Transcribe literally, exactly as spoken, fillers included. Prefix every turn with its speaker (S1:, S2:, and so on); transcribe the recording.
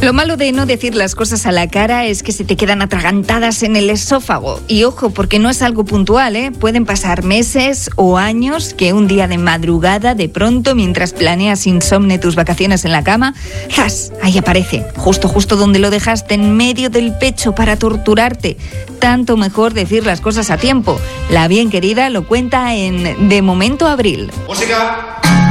S1: Lo malo de no decir las cosas a la cara es que se te quedan atragantadas en el esófago. Y ojo, porque no es algo puntual, ¿eh? Pueden pasar meses o años que un día de madrugada, de pronto, mientras planeas insomne tus vacaciones en la cama, ¡zas! Ahí aparece, justo, justo donde lo dejaste, en medio del pecho para torturarte. Tanto mejor decir las cosas a tiempo. La bien querida lo cuenta en De Momento Abril.
S2: ¡Música!